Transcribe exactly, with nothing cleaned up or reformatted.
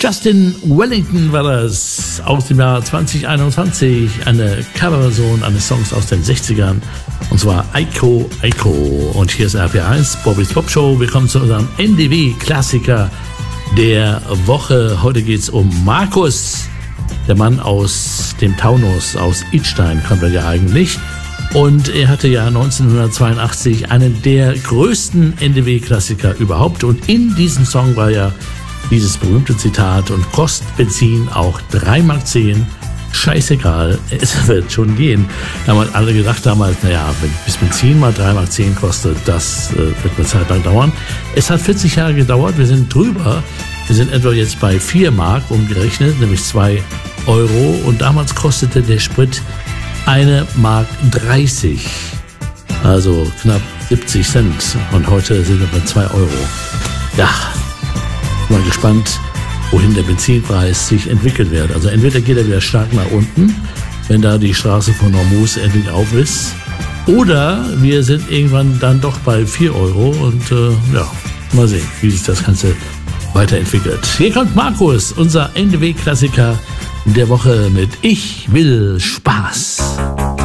Justin Wellington war das aus dem Jahr zwanzig einundzwanzig, eine Coverversion eines Songs aus den sechzigern, und zwar Eiko Eiko. Und hier ist R P eins, Bobby's Pop Show. Wir kommen zu unserem N D W-Klassiker der Woche. Heute geht es um Markus, der Mann aus dem Taunus, aus Idstein kommt er ja eigentlich. Und er hatte ja neunzehnhundertzweiundachtzig einen der größten N D W-Klassiker überhaupt. Und in diesem Song war ja dieses berühmte Zitat: und kostet Benzin auch drei Mark zehn. Scheißegal, es wird schon gehen. Da haben alle gedacht damals, naja, wenn bis Benzin mal drei Mark zehn kostet, das äh, wird eine Zeit lang dauern. Es hat vierzig Jahre gedauert, wir sind drüber. Wir sind etwa jetzt bei vier Mark umgerechnet, nämlich zwei Euro. Und damals kostete der Sprit eine Mark dreißig. Also knapp siebzig Cent. Und heute sind wir bei zwei Euro. Ja, mal gespannt, wohin der Benzinpreis sich entwickeln wird. Also entweder geht er wieder stark nach unten, wenn da die Straße von Hormuz endlich auf ist, oder wir sind irgendwann dann doch bei vier Euro und äh, ja, mal sehen, wie sich das Ganze weiterentwickelt. Hier kommt Markus, unser N D W-Klassiker der Woche mit Ich will Spaß.